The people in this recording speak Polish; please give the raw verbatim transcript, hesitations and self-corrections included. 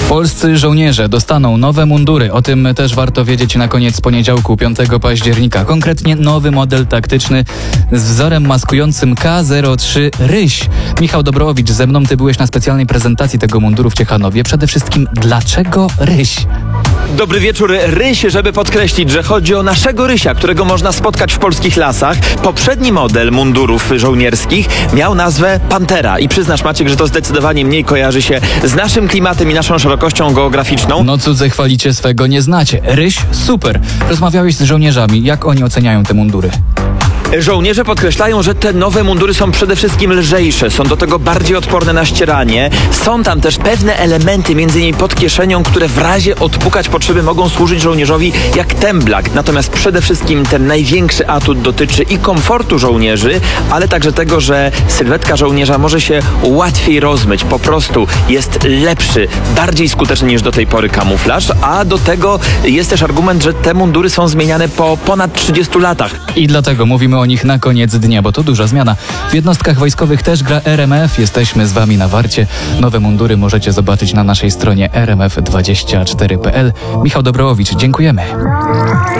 Polscy żołnierze dostaną nowe mundury. O tym też warto wiedzieć na koniec poniedziałku, piątego października. Konkretnie nowy model taktyczny z wzorem maskującym K zero trzy Ryś. Michał Dobrowicz, ze mną ty byłeś na specjalnej prezentacji tego munduru w Ciechanowie. Przede wszystkim, dlaczego Ryś? Dobry wieczór, Ryś, żeby podkreślić, że chodzi o naszego Rysia, którego można spotkać w polskich lasach. Poprzedni model mundurów żołnierskich miał nazwę Pantera i przyznasz, Maciek, że to zdecydowanie mniej kojarzy się z naszym klimatem i naszą szerokością geograficzną. No cudze chwalicie, swego nie znacie. Ryś super. Rozmawiałeś z żołnierzami, jak oni oceniają te mundury? Żołnierze podkreślają, że te nowe mundury są przede wszystkim lżejsze, są do tego bardziej odporne na ścieranie. Są tam też pewne elementy, między innymi pod kieszenią, które w razie odpukać potrzeby mogą służyć żołnierzowi jak temblak. Natomiast przede wszystkim ten największy atut dotyczy i komfortu żołnierzy, ale także tego, że sylwetka żołnierza może się łatwiej rozmyć. Po prostu jest lepszy, bardziej skuteczny niż do tej pory kamuflaż, a do tego jest też argument, że te mundury są zmieniane po ponad trzydziestu latach. I dlatego mówimy o nich na koniec dnia, bo to duża zmiana. W jednostkach wojskowych też gra R M F. Jesteśmy z wami na warcie. Nowe mundury możecie zobaczyć na naszej stronie r m f dwadzieścia cztery kropka p l. Michał Dobrowicz, dziękujemy.